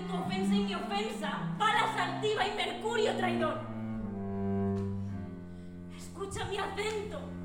tu ofensa y mi ofensa, Palas altiva y Mercurio traidor. Escucha mi acento.